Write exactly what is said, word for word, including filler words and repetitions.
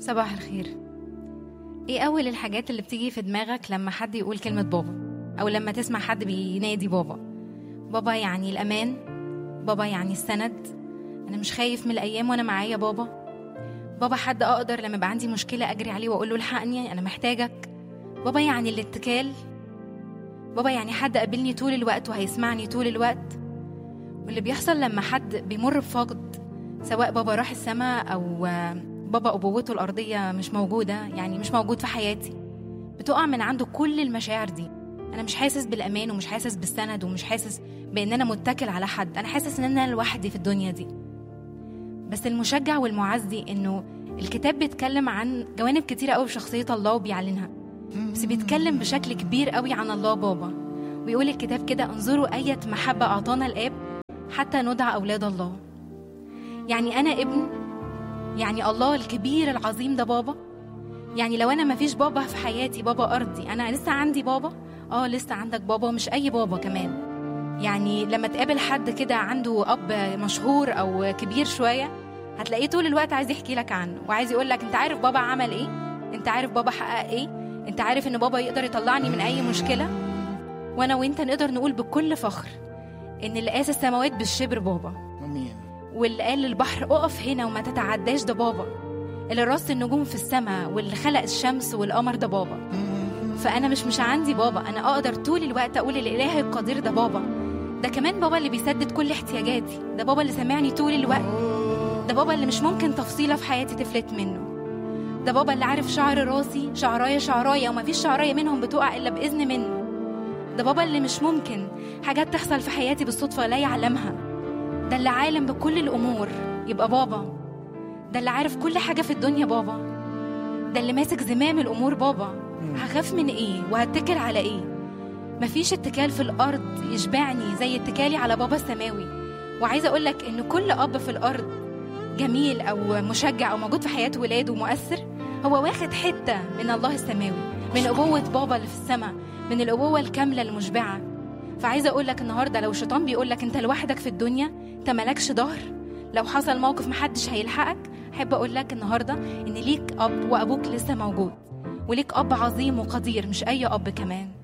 صباح الخير. ايه اول الحاجات اللي بتيجي في دماغك لما حد يقول كلمة بابا، او لما تسمع حد بينادي بابا؟ بابا يعني الامان، بابا يعني السند، انا مش خايف من الايام وانا معايا بابا. بابا حد اقدر لما يبقى عندي مشكلة اجري عليه واقول له الحقني انا محتاجك. بابا يعني الاتكال، بابا يعني حد قابلني طول الوقت وهيسمعني طول الوقت. واللي بيحصل لما حد بيمر بفقد، سواء بابا راح السماء او بابا أبوته الأرضية مش موجودة، يعني مش موجود في حياتي، بتقع من عنده كل المشاعر دي. أنا مش حاسس بالأمان ومش حاسس بالسند ومش حاسس بأن أنا متكل على حد، أنا حاسس أن أنا لوحدي في الدنيا دي. بس المشجع والمعزي أنه الكتاب بيتكلم عن جوانب كتيرة قوي في شخصية الله وبيعلنها، بس بيتكلم بشكل كبير قوي عن الله بابا. ويقول الكتاب كده: انظروا أية محبة أعطانا الآب حتى ندعى أولاد الله. يعني أنا ابن، يعني الله الكبير العظيم ده بابا. يعني لو أنا مفيش بابا في حياتي، بابا أرضي، أنا لسه عندي بابا. آه لسه عندك بابا، مش أي بابا كمان. يعني لما تقابل حد كده عنده أب مشهور أو كبير شوية، هتلاقيه طول الوقت عايز يحكي لك عنه وعايز يقول لك: أنت عارف بابا عمل إيه؟ أنت عارف بابا حقق إيه؟ أنت عارف إن بابا يقدر يطلعني من أي مشكلة؟ وأنا وإنت نقدر نقول بكل فخر إن اللي قاس السماوات بالشبر بابا، واللي قال للبحر اقف هنا وما تتعداش ده بابا، اللي رص النجوم في السماء واللي خلق الشمس والقمر ده بابا. فأنا مش مش عندي بابا، أنا أقدر طول الوقت أقول الإله القدير ده بابا. ده كمان بابا اللي بيسدد كل احتياجاتي، ده بابا اللي سامعني طول الوقت، ده بابا اللي مش ممكن تفصيلة في حياتي تفلت منه، ده بابا اللي عارف شعر راسي شعراية شعراية وما فيش شعراية منهم بتقع إلا بإذن منه، ده بابا اللي مش ممكن حاجات تحصل في حياتي بالصدفة لا يعلمها، ده اللي عالم بكل الأمور يبقى بابا، ده اللي عارف كل حاجة في الدنيا بابا، ده اللي ماسك زمام الأمور بابا. هخاف من إيه وهتكل على إيه؟ مفيش اتكال في الأرض يشبعني زي اتكالي على بابا السماوي. وعايزة أقولك إن كل أب في الأرض جميل أو مشجع أو موجود في حياة ولاده ومؤثر، هو واخد حتة من الله السماوي، من أبوة بابا اللي في السماء، من الأبوة الكاملة المشبعة. فعايزة أقولك النهاردة لو الشيطان بيقولك أنت لوحدك في الدنيا، أنت مالكش ظهر، لو حصل موقف محدش هيلحقك، أحب أقولك النهاردة إن ليك أب، وأبوك لسه موجود، وليك أب عظيم وقدير، مش أي أب كمان.